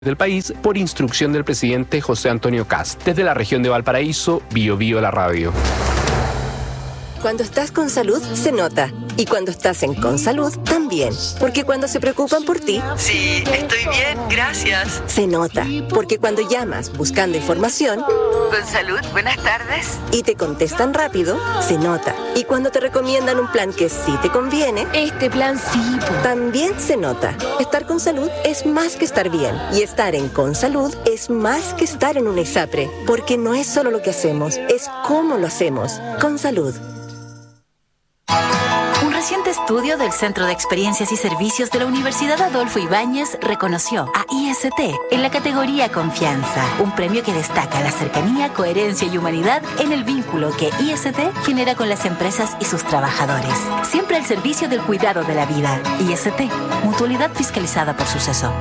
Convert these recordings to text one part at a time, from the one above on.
del país por instrucción del presidente José Antonio Kast. Desde la región de Valparaíso, Biobío la radio. Cuando estás con salud, se nota. Y cuando estás en Consalud, también. Porque cuando se preocupan por ti... Sí, estoy bien, gracias. Se nota. Porque cuando llamas buscando información... Consalud, buenas tardes. Y te contestan rápido, se nota. Y cuando te recomiendan un plan que sí te conviene... Este plan sí. También se nota. Estar con salud es más que estar bien. Y estar en Consalud es más que estar en un ISAPRE. Porque no es solo lo que hacemos, es cómo lo hacemos. Consalud. Un reciente estudio del Centro de Experiencias y Servicios de la Universidad Adolfo Ibáñez reconoció a IST en la categoría Confianza, un premio que destaca la cercanía, coherencia y humanidad en el vínculo que IST genera con las empresas y sus trabajadores. Siempre al servicio del cuidado de la vida. IST, mutualidad fiscalizada por Suceso.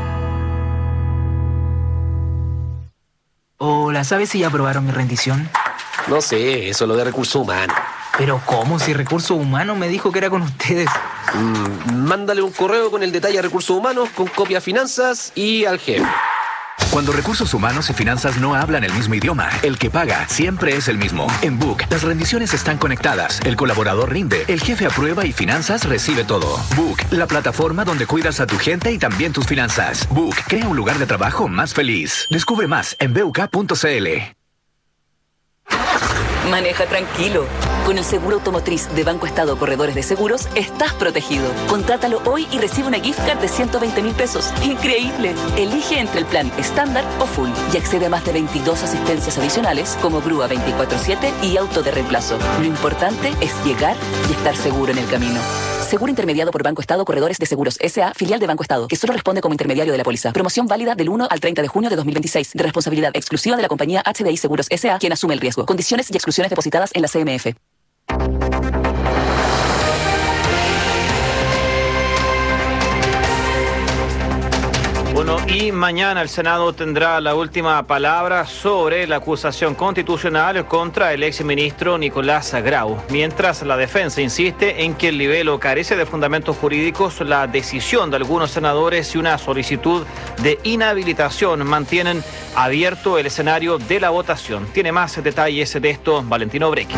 Hola, ¿sabes si ya aprobaron mi rendición? No sé, eso es lo de recursos humanos. Pero ¿cómo? Si Recursos Humanos me dijo que era con ustedes. Mándale un correo con el detalle a Recursos Humanos, con copia a Finanzas y al jefe. Cuando Recursos Humanos y Finanzas no hablan el mismo idioma, el que paga siempre es el mismo. En Book, las rendiciones están conectadas, el colaborador rinde, el jefe aprueba y Finanzas recibe todo. Book, la plataforma donde cuidas a tu gente y también tus finanzas. Book, crea un lugar de trabajo más feliz. Descubre más en buk.cl. Maneja tranquilo. Con el seguro automotriz de Banco Estado Corredores de Seguros, estás protegido. Contrátalo hoy y recibe una gift card de 120.000 pesos. ¡Increíble! Elige entre el plan estándar o full y accede a más de 22 asistencias adicionales como grúa 24/7 y auto de reemplazo. Lo importante es llegar y estar seguro en el camino. Seguro intermediado por Banco Estado Corredores de Seguros S.A., filial de Banco Estado, que solo responde como intermediario de la póliza. Promoción válida del 1 al 30 de junio de 2026, de responsabilidad exclusiva de la compañía HDI Seguros S.A., quien asume el riesgo. Condiciones y exclusiones depositadas en la CMF. Bueno, y mañana el Senado tendrá la última palabra sobre la acusación constitucional contra el exministro Nicolás Grau. Mientras la defensa insiste en que el libelo carece de fundamentos jurídicos, la decisión de algunos senadores y una solicitud de inhabilitación mantienen abierto el escenario de la votación. Tiene más detalles de esto Valentino Brequi.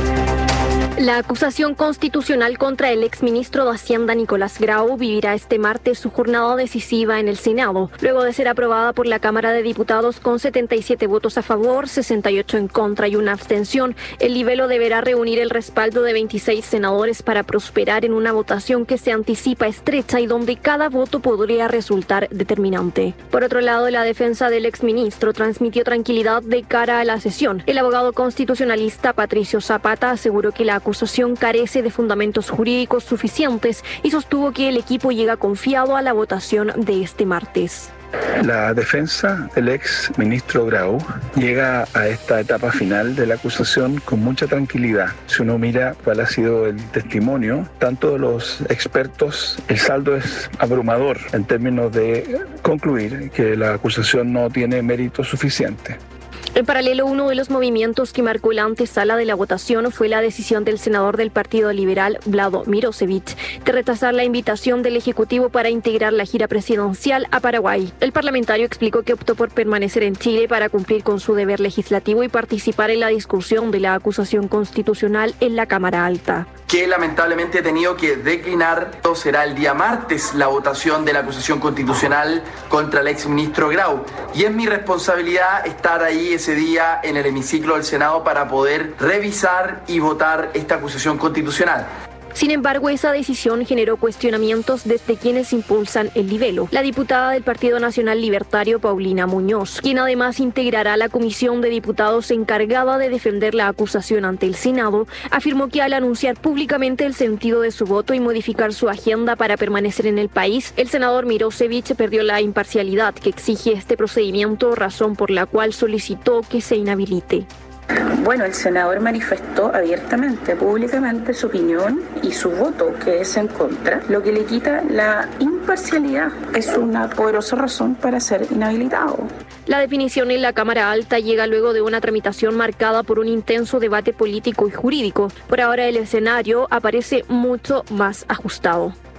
La acusación constitucional contra el exministro de Hacienda Nicolás Grau vivirá este martes su jornada decisiva en el Senado, luego de ser aprobada por la Cámara de Diputados con 77 votos a favor, 68 en contra y una abstención. El libelo deberá reunir el respaldo de 26 senadores para prosperar en una votación que se anticipa estrecha y donde cada voto podría resultar determinante. Por otro lado, la defensa del exministro transmitió tranquilidad de cara a la sesión. El abogado constitucionalista Patricio Zapata aseguró que la acusación carece de fundamentos jurídicos suficientes y sostuvo que el equipo llega confiado a la votación de este martes. La defensa del ex ministro Grau llega a esta etapa final de la acusación con mucha tranquilidad. Si uno mira cuál ha sido el testimonio, tanto de los expertos, el saldo es abrumador en términos de concluir que la acusación no tiene mérito suficiente. En paralelo, uno de los movimientos que marcó la antesala de la votación fue la decisión del senador del Partido Liberal, Vlado Mirosevic, de rechazar la invitación del Ejecutivo para integrar la gira presidencial a Paraguay. El parlamentario explicó que optó por permanecer en Chile para cumplir con su deber legislativo y participar en la discusión de la acusación constitucional en la Cámara Alta. Que lamentablemente he tenido que declinar. Será el día martes la votación de la acusación constitucional contra el exministro Grau. Y es mi responsabilidad estar ahí ese día en el hemiciclo del Senado para poder revisar y votar esta acusación constitucional. Sin embargo, esa decisión generó cuestionamientos desde quienes impulsan el libelo. La diputada del Partido Nacional Libertario, Paulina Muñoz, quien además integrará la comisión de diputados encargada de defender la acusación ante el Senado, afirmó que al anunciar públicamente el sentido de su voto y modificar su agenda para permanecer en el país, el senador Mirosevic perdió la imparcialidad que exige este procedimiento, razón por la cual solicitó que se inhabilite. Bueno, el senador manifestó abiertamente, públicamente su opinión y su voto, que es en contra, lo que le quita la imparcialidad. Es una poderosa razón para ser inhabilitado. La definición en la Cámara Alta llega luego de una tramitación marcada por un intenso debate político y jurídico. Por ahora el escenario aparece mucho más ajustado.